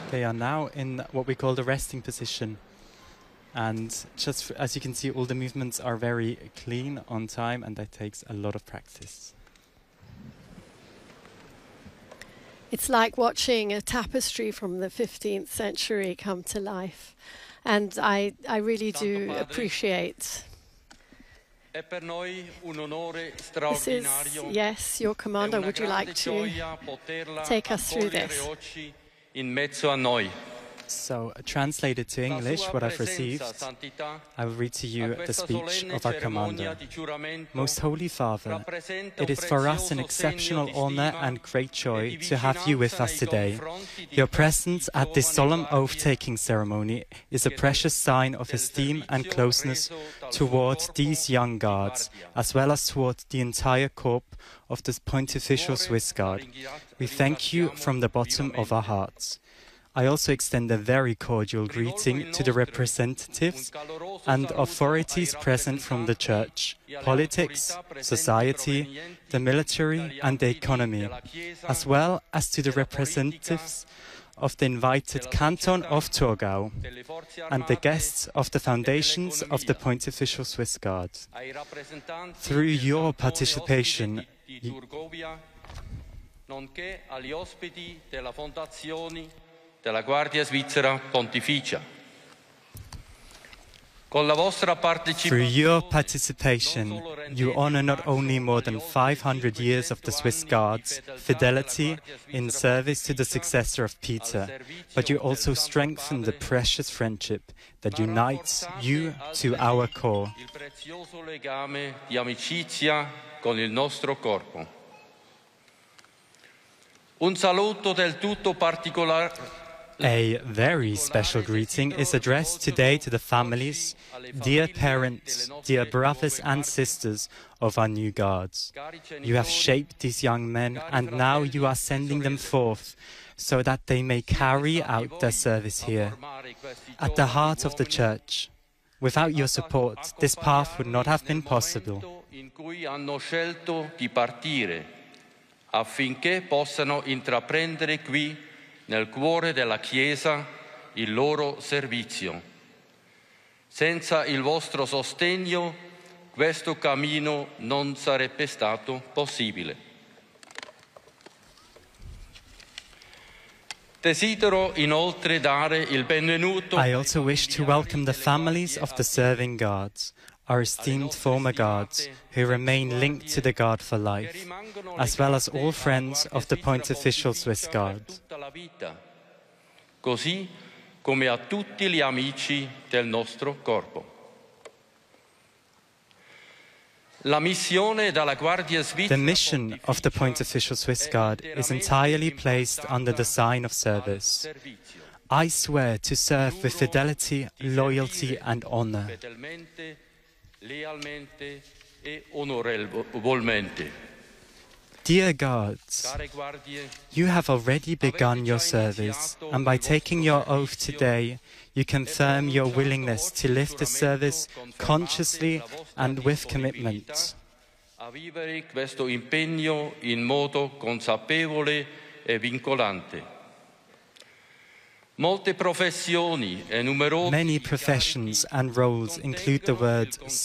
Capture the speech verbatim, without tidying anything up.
They are now in what we call the resting position. And just as you can see, all the movements are very clean, on time, and that takes a lot of practice. It's like watching a tapestry from the fifteenth century come to life. And I, I really do appreciate. This is, yes, your commander. Would you like to take us through this? So, translated to English, what I've received, I will read to you the speech of our commander. Most Holy Father, it is for us an exceptional honor and great joy to have you with us today. Your presence at this solemn oath-taking ceremony is a precious sign of esteem and closeness toward these young guards, as well as toward the entire corps of the Pontifical Swiss Guard. We thank you from the bottom of our hearts. I also extend a very cordial greeting to the representatives and authorities present from the Church, politics, society, the military and the economy, as well as to the representatives of the invited Canton of Thurgau and the guests of the foundations of the Pontifical Swiss Guard. Through your participation, della Guardia Svizzera Pontificia. Through your participation, you honor not only more than five hundred years of the Swiss Guards' fidelity in service to the successor of Peter, but you also strengthen the precious friendship that unites you to our corps. Il prezioso legame di amicizia con il nostro corpo. Un saluto del tutto particolare. A very special greeting is addressed today to the families, dear parents, dear brothers and sisters of our new guards. You have shaped these young men, and now you are sending them forth so that they may carry out their service here, at the heart of the Church. Without your support, this path would not have been possible. In cui hanno scelto di partire, affinché possano intraprendere qui nel cuore della Chiesa il loro servizio. Senza il vostro sostegno, questo cammino non sarebbe stato possibile. Desidero inoltre dare il benvenuto. I also wish to welcome the families of the serving guards, our esteemed former guards, who remain linked to the Guard for life, as well as all friends of the Pontifical Swiss Guard. Così come a tutti gli amici del nostro corpo. La missione della Guardia Svizzera. The mission of the Pontifical Swiss Guard is entirely placed under the sign of service. I swear to serve with fidelity, loyalty and honor. Lealmente e onorevolmente. Dear guards, you have already begun your service, and by taking your oath today, you confirm your willingness to live the service consciously and with commitment. A vivere questo impegno in modo consapevole e vincolante. Many professions and roles include the words